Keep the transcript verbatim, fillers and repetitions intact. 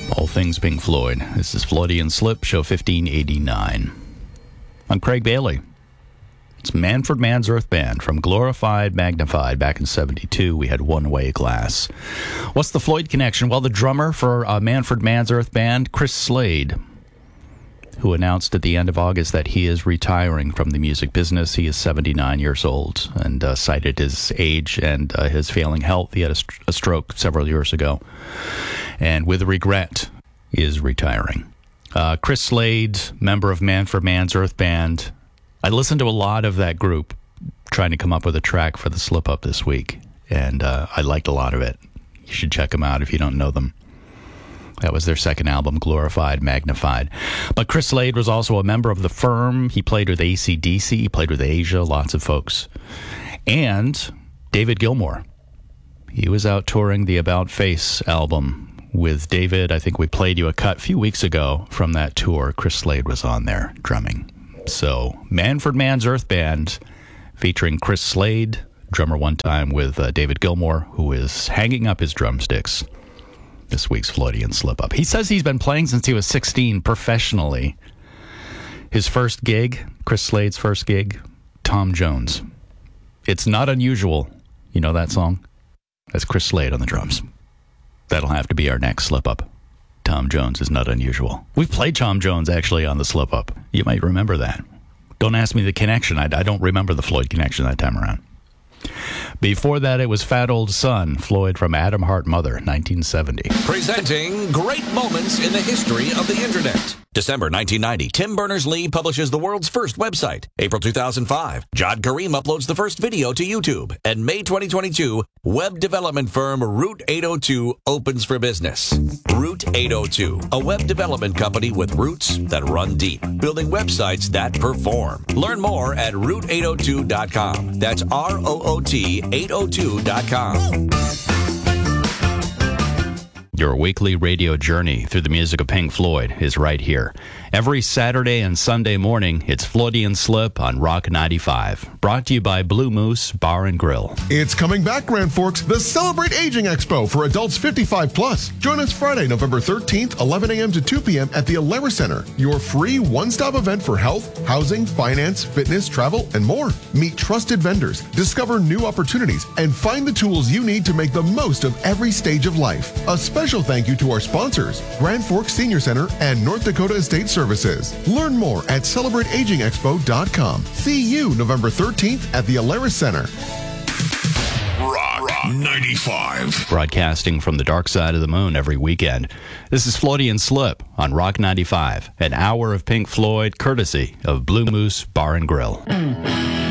All things Pink Floyd. This is Floydian Slip, show fifteen eighty-nine. I'm Craig Bailey. It's Manfred Mann's Earth Band from Glorified, Magnified. Back in seventy-two, we had One Way Glass. What's the Floyd connection? Well, the drummer for uh, Manfred Mann's Earth Band, Chris Slade, who announced at the end of August that he is retiring from the music business. He is seventy-nine years old and uh, cited his age and uh, his failing health. He had a, st- a stroke several years ago, and with regret is retiring. Uh, Chris Slade, member of Manfred Mann's Earth Band. I listened to a lot of that group trying to come up with a track for the Slip Up this week, and uh, I liked a lot of it. You should check them out if you don't know them. That was their second album, Glorified, Magnified. But Chris Slade was also a member of The Firm. He played with A C D C. He played with Asia, lots of folks. And David Gilmour. He was out touring the About Face album with David. I think we played you a cut a few weeks ago from that tour. Chris Slade was on there drumming. So, Manfred Mann's Earth Band featuring Chris Slade, drummer one time with uh, David Gilmour, who is hanging up his drumsticks. This week's Floydian Slip Up. He says he's been playing since he was sixteen professionally. His first gig, Chris Slade's first gig, Tom Jones. It's not unusual. You know that song? That's Chris Slade on the drums. That'll have to be our next Slip Up. Tom Jones is not unusual. We've played Tom Jones actually on the Slip Up. You might remember that. Don't ask me the connection. I, I don't remember the Floyd connection that time around. Before that, it was Fat Old Son, Floyd from Atom Heart Mother, nineteen seventy. Presenting great moments in the history of the Internet. December nineteen ninety, Tim Berners-Lee publishes the world's first website. April two thousand five, Jod Karim uploads the first video to YouTube. And May twenty twenty-two, web development firm Route eight oh two opens for business. Route eight oh two, a web development company with roots that run deep, building websites that perform. Learn more at route eight oh two dot com. That's R O O T eight oh two dot com. Your weekly radio journey through the music of Pink Floyd is right here. Every Saturday and Sunday morning, it's Floydian Slip on Rock ninety-five. Brought to you by Blue Moose Bar and Grill. It's coming back, Grand Forks, the Celebrate Aging Expo for adults fifty-five plus. Join us Friday, November thirteenth, eleven a.m. to two p.m. at the Alara Center, your free one-stop event for health, housing, finance, fitness, travel, and more. Meet trusted vendors, discover new opportunities, and find the tools you need to make the most of every stage of life. A special thank you to our sponsors, Grand Forks Senior Center and North Dakota Estate Services. Learn more at celebrate aging expo dot com. See you November thirteenth at the Alara Center. Rock, Rock ninety-five. Broadcasting from the dark side of the moon every weekend. This is Floydian Slip on Rock ninety-five, an hour of Pink Floyd courtesy of Blue Moose Bar and Grill.